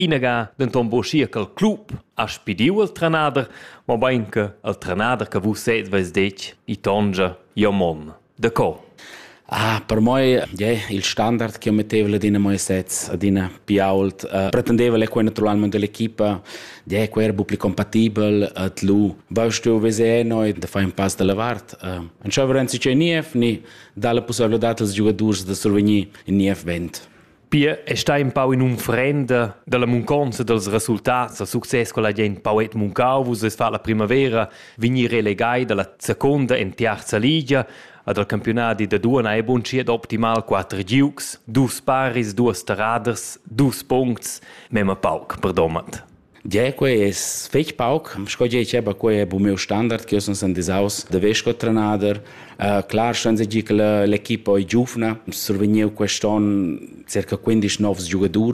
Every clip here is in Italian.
Inaga denton boschia che il club ha spidiu il trenader, ma ben che il trenader che vu set ves dec, i tongia, Jamon. De co? Per me, il standard che io mettevo adina mai sets, adina più alto, pretendeva le quelle naturalmente dell'equipa, che era più compatibile, lu, basta vedere noi da fare un passo della vart. Non c'è veramente c'è niente, ni dalla possibilità ai giocatori di sorvenire in niente vento. Pia sta un po' in un frenda della mancanza dels risultati, il successo con la gente pauet muncau, vus es fa la primavera, venir relegai dalla seconda e terza liga, ad al campionati da due na e bon ciet optimal 4 giucs, 2 paris, 2 staraders, 2 punts, mema pauc per domat. Que è fech pauc, scoge c'è que è bu meu standard che io sono sandisaus de vesco trenader. Clar senza che l'equipa è giovane, survegniu quest'on circa 15 nuovi giocatori,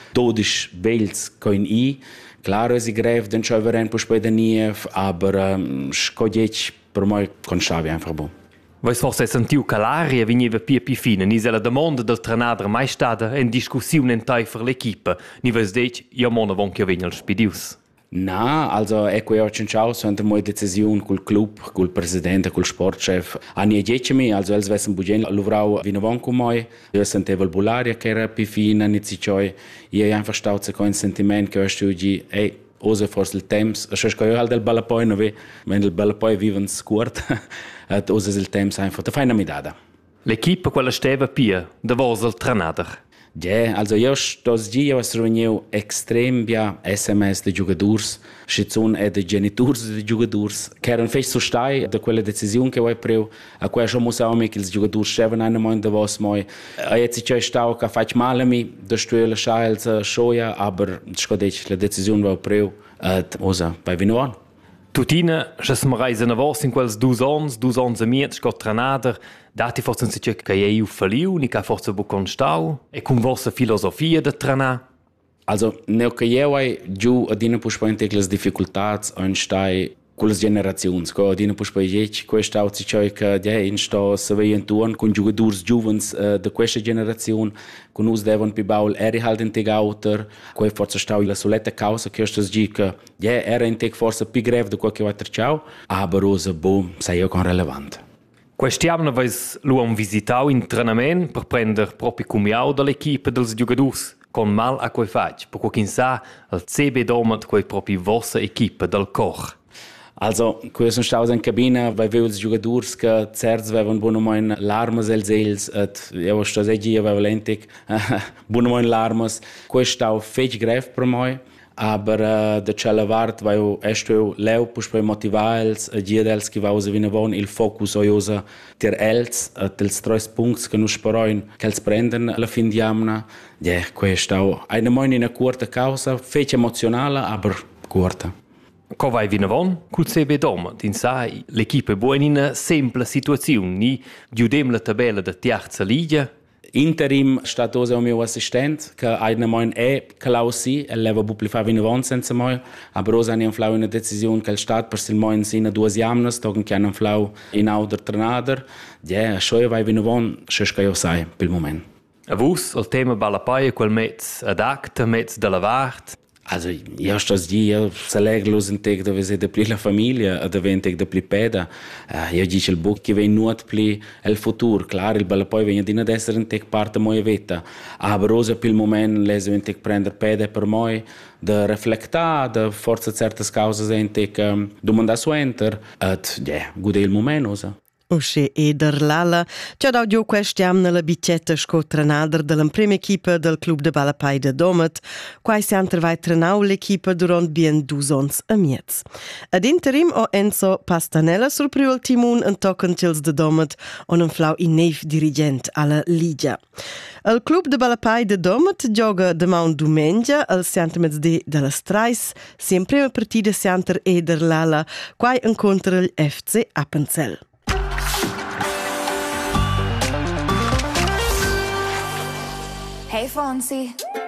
12 bells con i. Clar è si greve den c'è veren poi spede nief, aber scoge per me con Xavi einfach bu. Vais forse sentiu che l'aria veniva più fine, ni se la domanda del trenader mai stata in discussione in tai per l'equipa, ni vais dec, io mona von che venga il spidius. No, also ecco io cinciao sono una decisione col club, col presidente, col sportchef. Anni e also els vessen bugen luvrau vinavon con moi. Io sentivo il bularia che era più fine, inizi cioi. Io einfach stauze con sentiment che ho stugi, ose forse il temps, a scho io al del ballapoi no ve, wenn il ballapoi viven scurt. Et ose il temps einfach da feina midada. L'equipa quella steva pia, da vos il trenader. Also io stos gi io reuniu extrem bia SMS de giocadors, schizun e de genitors de giocadors, che erano fech so stai da quella decisione che voi preu, a quella schon muss auch che i giocadors steven eine mal da vos moi. Jetzt ich stau che fac male mi, da stuela schails schoja, aber scodech la decisione voi preu, osa bei vinuan. Tutina, se se reise na vos in quels 2 ans e miet, scot trenader, dati forse si che eu faliu, ni ca forse bu constau, e con vossa filosofia de trena. Also, neo che io hai giù adina puspente le difficoltà on stai con le generazioni, co adina puspente questa oggi c'è che in sto se veien tuon con giocatori giovens de questa generazione, con us devon pi baul eri halt in teg autor, quei forse stau la soletta causa che sto gi che era in teg forse pi greve de quel che va ciao, aber rosa bo sai io con relevante. Questiamna vais luam visitau in trenament per prender proprio cumiau dall'equipa dels giocatori, con mal a quei fac, per quin sa al CB domat quei proprio vossa equipa del Koch. Also, quei sono stau in cabina, vai veu els giocadors che certs vevan buonomain l'armas els els, et io sto segi avevo lentic buonomain l'armas, quei stau fech greve per moi. Aber de cella vart vai estu leu pus per motivar els giedels che vausa vinavon il focus oiosa ter els dels 3 punts che nus paroin che els prenden alla fin di amna. Questa eine moin in a curta causa, fech emozionale, aber curta. Co vai vinavon cul CB domat, in sai l'equipa è buona in una semple situazione, ni giudem la tabella de terza liga. Interim stat osa o meu assistent, che eine moin klausi, leva bupli fa vinavon senza moi, aber osa ani flau una decisione che il stat per sil moin sina 2 jamnas, togen che an flau in auder trenader. Scho vai vinavon, scho io sai pel moment. A vus, il tema balapai è quel mezz ad acta, mezz della vart. Also, io sto io saleglo in teg dove se de pli la famiglia, ad aventeg de pli peda. Io dice il buc che vei nuot pli il futur, clar, il balla poi vegna din ad essere in teg parte moia veta. Aber rosa pil moment lese in teg prender peda per moi, de reflecta, de forza certas causas in teg domanda su enter, et gude il moment osa. Usce Eder Lala, c'è da giù questiamna la bicetta sco trenader della prima equipa del club de Balapai de Domat, quai si antervai trenau l'equipa durant bien 2 ans e miez. Ad interim o Enzo Pastanella surpriu il timun en tocan tils de Domat on un flau in neif dirigent alla Liga. Il club de Balapai de Domat gioca demà un dumengia al Siantamezdi della Strais, si in prima partida Sianter Eder Lala, quai incontra il FC Appenzell. Hey Fonsi.